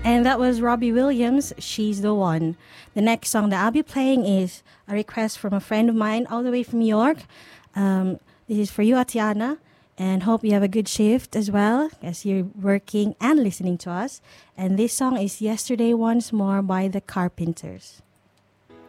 And that was Robbie Williams, She's the One. The next song that I'll be playing is a request from a friend of mine all the way from New York. This is for you, Atiana, and hope you have a good shift as well as you're working and listening to us. And this song is Yesterday Once More by the Carpenters.